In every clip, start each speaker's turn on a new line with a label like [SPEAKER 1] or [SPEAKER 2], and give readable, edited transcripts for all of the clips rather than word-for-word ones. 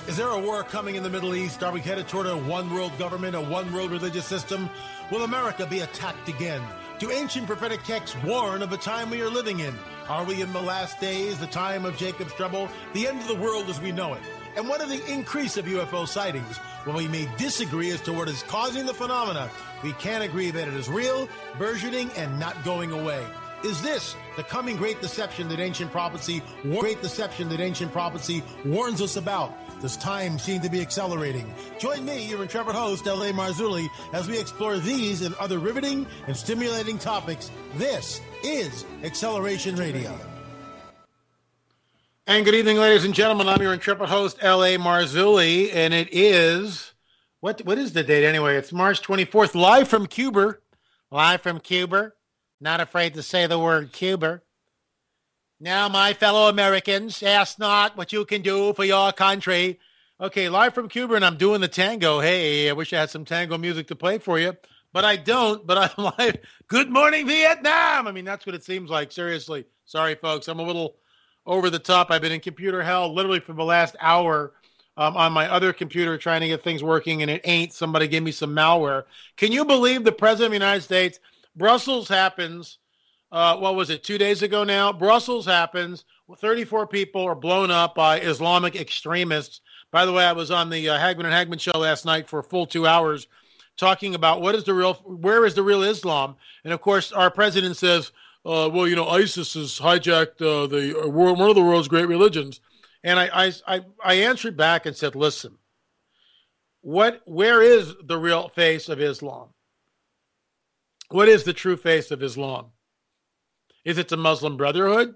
[SPEAKER 1] Is there a war coming in the Middle East? Are we headed toward a one-world government, a one-world religious system? Will America be attacked again? Do ancient prophetic texts warn of the time we are living in? Are we in the last days, the time of Jacob's trouble, the end of the world as we know it? And what of the increase of UFO sightings? While we may disagree as to what is causing the phenomena, we can agree that it is real, burgeoning, and not going away. Is this the coming great deception that ancient prophecy warns us about? Does time seem to be accelerating? Join me, your intrepid host, L.A. Marzulli, as we explore these and other riveting and stimulating topics. This is Acceleration Radio. And good evening, ladies and gentlemen. I'm your intrepid host, L.A. Marzulli, and it is, what is the date anyway? It's March 24th, live from Cuba. Live from Cuba. Not afraid to say the word Cuba. Now, my fellow Americans, ask not what you can do for your country. Okay, live from Cuba, and I'm doing the tango. Hey, I wish I had some tango music to play for you, but I don't. But I'm live. Good morning, Vietnam. I mean, that's what it seems like. Seriously. Sorry, folks. I'm a little over the top. I've been in computer hell literally for the last hour on my other computer trying to get things working, and it ain't. Somebody gave me some malware. Can you believe the President of the United States, Brussels happens, what was it, 2 days ago now? Brussels happens. 34 people are blown up by Islamic extremists. By the way, I was on the Hagman and Hagman show last night for a full 2 hours talking about where is the real Islam? And of course, our president says, well, you know, ISIS has hijacked one of the world's great religions. And I answered back and said, listen, where is the real face of Islam? What is the true face of Islam? Is it the Muslim Brotherhood?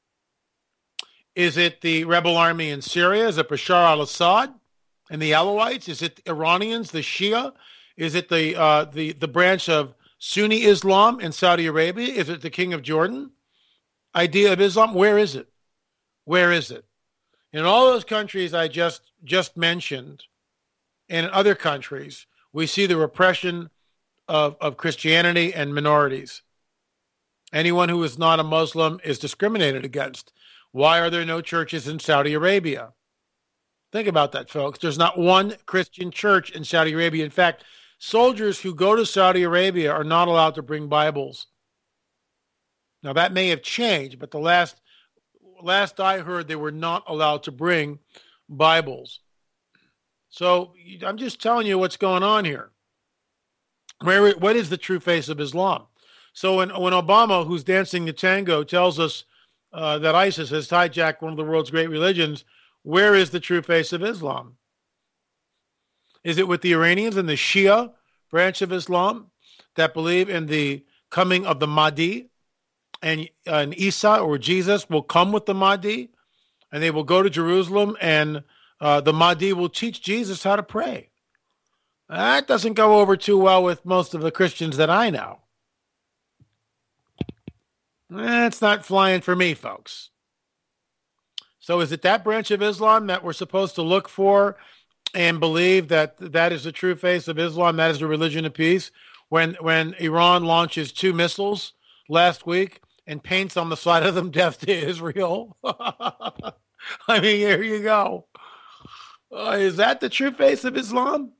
[SPEAKER 1] Is it the rebel army in Syria? Is it Bashar al-Assad and the Alawites? Is it the Iranians, the Shia? Is it the branch of Sunni Islam in Saudi Arabia? Is it the King of Jordan? Idea of Islam? Where is it? Where is it? In all those countries I just mentioned, and in other countries, we see the repression of Christianity and minorities. Anyone who is not a Muslim is discriminated against. Why are there no churches in Saudi Arabia? Think about that, folks. There's not one Christian church in Saudi Arabia. In fact, soldiers who go to Saudi Arabia are not allowed to bring Bibles. Now, that may have changed, but the last I heard, they were not allowed to bring Bibles. So I'm just telling you what's going on here. What is the true face of Islam? So when Obama, who's dancing the tango, tells us that ISIS has hijacked one of the world's great religions, where is the true face of Islam? Is it with the Iranians and the Shia branch of Islam that believe in the coming of the Mahdi, and Isa or Jesus will come with the Mahdi, and they will go to Jerusalem, and the Mahdi will teach Jesus how to pray? That doesn't go over too well with most of the Christians that I know. That's not flying for me, folks. So is it that branch of Islam that we're supposed to look for and believe that that is the true face of Islam, that is the religion of peace? When Iran launches 2 missiles last week and paints on the side of them death to Israel. I mean, here you go. Is that the true face of Islam?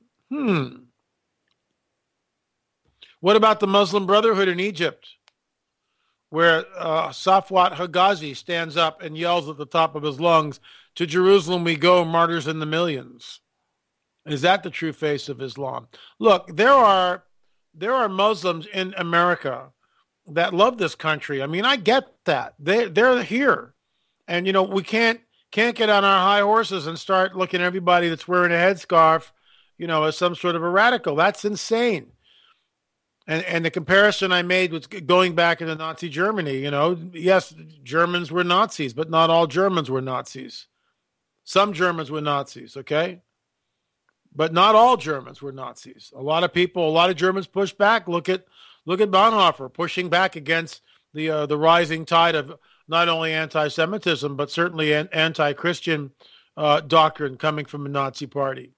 [SPEAKER 1] What about the Muslim Brotherhood in Egypt, where Safwat Higazi stands up and yells at the top of his lungs, "To Jerusalem we go, martyrs in the millions"? Is that the true face of Islam? Look, there are Muslims in America that love this country. I mean, I get that. They're here. And, you know, we can't get on our high horses and start looking at everybody that's wearing a headscarf, you know, as some sort of a radical. That's insane. And the comparison I made was going back into Nazi Germany. You know, yes, Germans were Nazis, but not all Germans were Nazis. Some Germans were Nazis, okay? But not all Germans were Nazis. A lot of Germans pushed back. Look at Bonhoeffer pushing back against the rising tide of not only anti-Semitism, but certainly anti-Christian doctrine coming from the Nazi Party.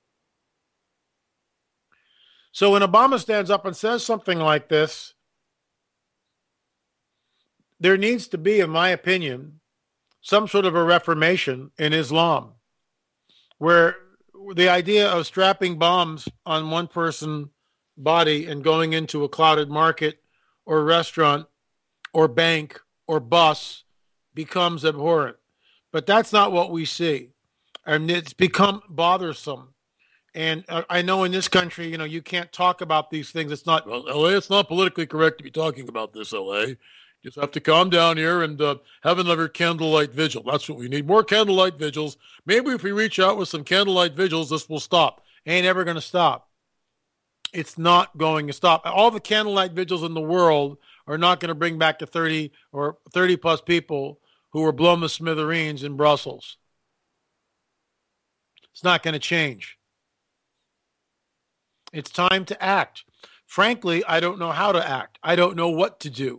[SPEAKER 1] So when Obama stands up and says something like this, there needs to be, in my opinion, some sort of a reformation in Islam. where the idea of strapping bombs on one person's body and going into a crowded market or restaurant or bank or bus becomes abhorrent. But that's not what we see. And it's become bothersome. And I know in this country, you can't talk about these things. It's not, well, LA, it's not politically correct to be talking about this, LA. Just have to calm down here and have another candlelight vigil. That's what we need. More candlelight vigils. Maybe if we reach out with some candlelight vigils, this will stop. Ain't ever going to stop. It's not going to stop. All the candlelight vigils in the world are not going to bring back the 30 or 30 plus people who were blown to smithereens in Brussels. It's not going to change. It's time to act. Frankly, I don't know how to act. I don't know what to do.